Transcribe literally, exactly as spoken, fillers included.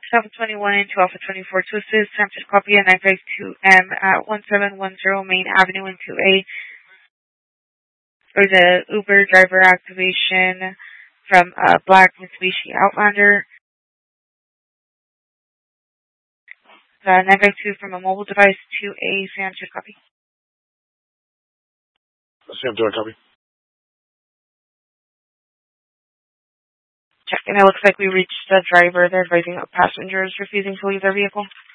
Alpha twenty-one to Alpha twenty-four to assist. Time to copy at nine five two M at one seven one zero Main Avenue in two A for the Uber driver activation from uh, Black Mitsubishi Outlander. Uh, nine five two from a mobile device to a Sam to copy. Sam to copy. Check, and it looks like we reached the driver. They're advising that passengers refusing to leave their vehicle.